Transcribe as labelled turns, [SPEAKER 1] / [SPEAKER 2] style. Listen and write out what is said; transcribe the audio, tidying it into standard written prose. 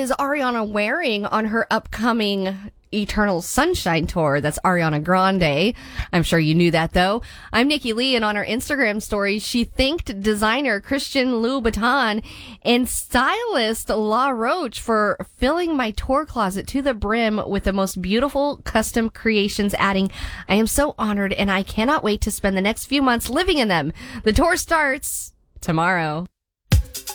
[SPEAKER 1] is Ariana wearing on her upcoming Eternal Sunshine tour? That's Ariana Grande. I'm sure you knew that, though. I'm Nikki Lee, and on her Instagram story, she thanked designer Christian Louboutin and stylist La Roche for filling my tour closet to the brim with the most beautiful custom creations, adding, "I am so honored, and I cannot wait to spend the next few months living in them." The tour starts tomorrow.